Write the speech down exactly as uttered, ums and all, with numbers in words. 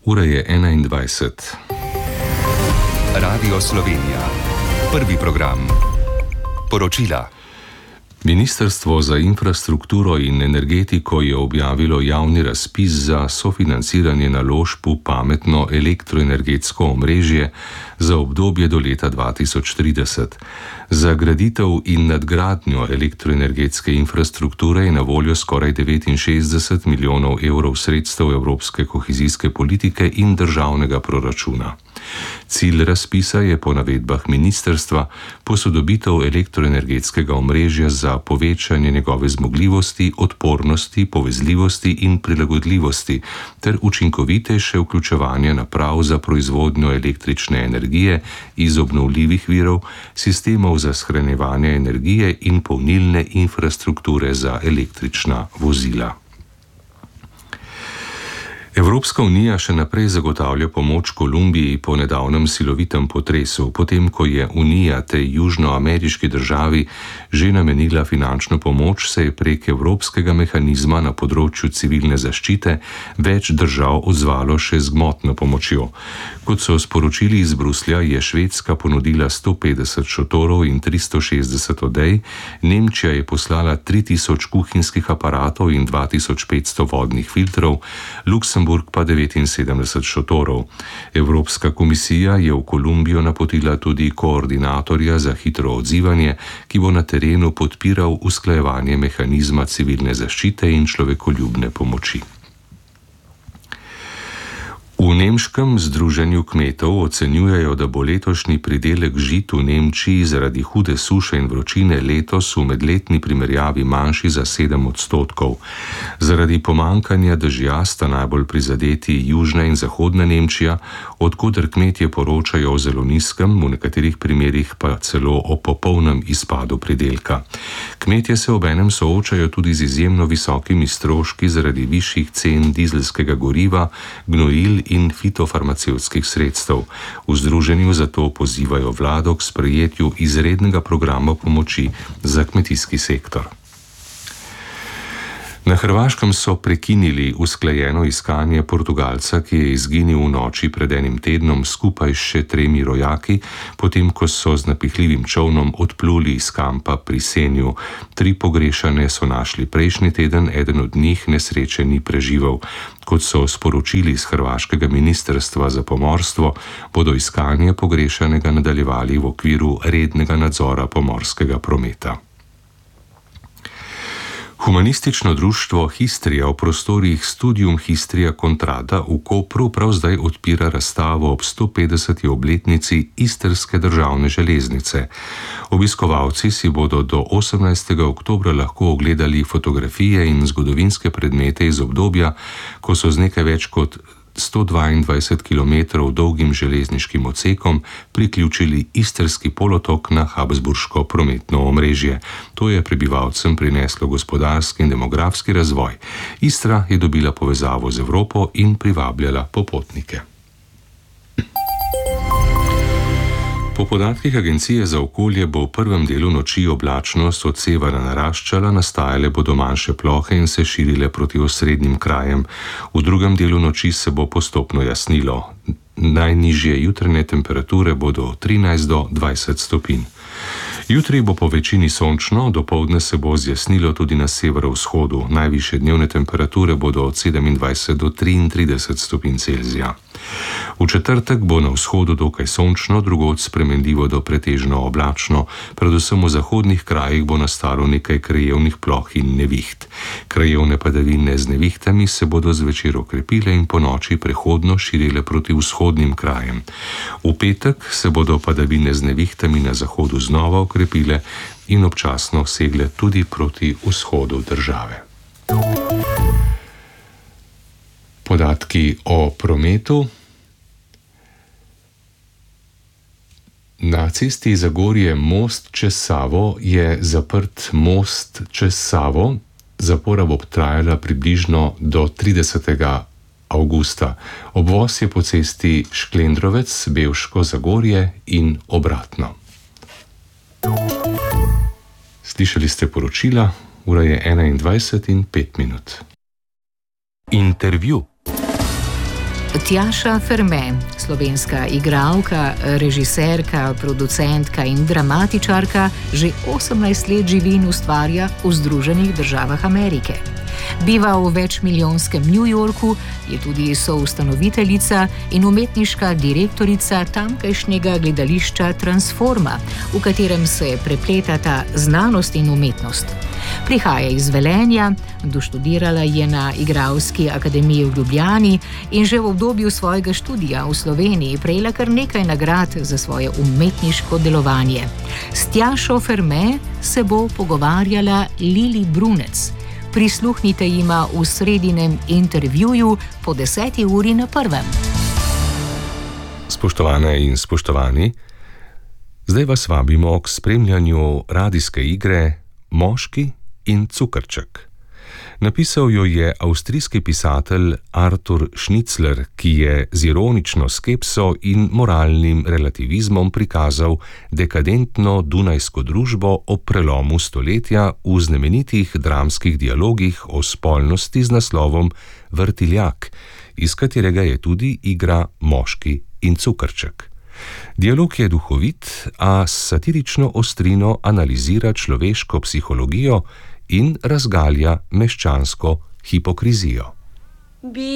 Ura je enaindvajset. Radio Slovenija. Prvi program. Poročila. Ministrstvo za infrastrukturo in energetiko je objavilo javni razpis za sofinanciranje naložb v pametno elektroenergetsko omrežje za obdobje do leta dva tisoč trideset. Za graditev in nadgradnjo elektroenergetske infrastrukture je na voljo skoraj devetinšestdeset milijonov evrov sredstev evropske kohezijske politike in državnega proračuna. Cilj razpisa je po navedbah ministrstva posodobitev elektroenergetskega omrežja za povečanje njegove zmogljivosti, odpornosti, povezljivosti in prilagodljivosti ter učinkovitejše vključevanje naprav za proizvodnjo električne energije iz obnovljivih virov, sistemov za shranjevanje energije in polnilne infrastrukture za električna vozila. Evropska unija še naprej zagotavlja pomoč Kolumbiji po nedavnem silovitem potresu, potem ko je Unija tej južnoameriški državi že namenila finančno pomoč, se je prek Evropskega mehanizma na področju civilne zaščite več držav odzvalo še z gmotno pomočjo. Kot so sporočili iz Bruslja, je Švedska ponudila sto petdeset šotorov in tristo šestdeset odej, Nemčija je poslala tri tisoč kuhinjskih aparatov in dva tisoč petsto vodnih filtrov, Luksemburg pa devetinsedemdeset šotorov. Evropska komisija je v Kolumbijo napotila tudi koordinatorja za hitro odzivanje, ki bo na terenu podpiral usklajevanje mehanizma civilne zaščite in človekoljubne pomoči. V nemškem združenju kmetov ocenjujejo, da bo letošnji pridelek žit v Nemčiji zaradi hude suše in vročine letos v medletni primerjavi manjši za sedem odstotkov. Zaradi pomanjkanja dežja sta najbolj prizadeti južna in zahodna Nemčija, od koder kmetje poročajo o zelo nizkem, v nekaterih primerih pa celo o popolnem izpadu pridelka. Kmetje se obenem soočajo tudi z izjemno visokimi stroški zaradi višjih cen dizelskega goriva, gnojil in fitofarmacevtskih sredstev. V združenju zato pozivajo vlado k sprejetju izrednega programa pomoči za kmetijski sektor. Na Hrvaškem so prekinili usklajeno iskanje Portugalca, ki je izginil v noči pred enim tednom skupaj s še tremi rojaki, potem ko so z napihljivim čolnom odpluli iz kampa pri Senju. Tri pogrešane so našli prejšnji teden, eden od njih nesreče ni preživel. Kot so sporočili iz hrvaškega ministrstva za pomorstvo, bodo iskanje pogrešanega nadaljevali v okviru rednega nadzora pomorskega prometa. Humanistično društvo Histrija v prostorih Studium Histrija Contrada v Kopru prav zdaj odpira razstavo ob sto petdeseti obletnici Istrske državne železnice. Obiskovalci si bodo do osemnajstega oktobra lahko ogledali fotografije in zgodovinske predmete iz obdobja, ko so z nekaj več kot sto dvaindvajset kilometrov dolgim železniškim odsekom priključili istrski polotok na habsburško prometno omrežje. To je prebivalcem prineslo gospodarski in demografski razvoj. Istra je dobila povezavo z Evropo in privabljala popotnike. Po podatkih Agencije za okolje bo v prvem delu noči oblačnost od severa naraščala, nastajale bodo manjše plohe in se širile proti osrednjim krajem. V drugem delu noči se bo postopno jasnilo. Najnižje jutranje temperature bodo od trinajst do dvajset stopinj. Jutri bo po večini sončno, dopoldne se bo zjasnilo tudi na severovzhodu. Najvišje dnevne temperature bodo od sedemindvajset do triintrideset stopinj Celzija. V četrtek bo na vzhodu dokaj sončno, drugod spremenljivo do pretežno oblačno, predvsem v zahodnih krajih bo nastalo nekaj krajevnih ploh in neviht. Krajevne padavine z nevihtami se bodo zvečer okrepile in ponoči prehodno širile proti vzhodnim krajem. V petek se bodo padavine z nevihtami na zahodu znova okrepile in občasno segle tudi proti vzhodu države. Podatki o prometu. Na cesti Zagorje most čez Savo je zaprt most čez Savo. Zapora bo trajala približno do tridesetega avgusta. Obvoz je po cesti Šklendrovec, Bevško Zagorje in obratno. Slišali ste poročila, ura je enaindvajset in pet minut. Intervju. Tjaša Ferme, slovenska igralka, režiserka, producentka in dramatičarka, že osemnajst let živi in ustvarja v Združenih državah Amerike. Biva v večmilijonskem New Yorku, je tudi soustanoviteljica in umetniška direktorica tamkajšnjega gledališča Transforma, v katerem se prepletata znanost in umetnost. Prihaja iz Velenja, doštudirala je na Igralski akademiji v Ljubljani in že v obdobju svojega študija v Sloveniji prejela kar nekaj nagrad za svoje umetniško delovanje. S Tjašo Ferme se bo pogovarjala Lili Brunec. Prisluhnite jima v sredinem intervjuju po deseti uri na prvem. Spoštovane in spoštovani, zdaj vas vabimo k spremljanju radijske igre Moški in cukrček. Napisal jo je avstrijski pisatelj Arthur Schnitzler, ki je z ironično skepso in moralnim relativizmom prikazal dekadentno dunajsko družbo ob prelomu stoletja v znamenitih dramskih dialogih o spolnosti z naslovom Vrtiljak, iz katerega je tudi igra Moški in cukrček. Dialog je duhovit, a s satirično ostrino analizira človeško psihologijo in razgalja meščansko hipokrizijo.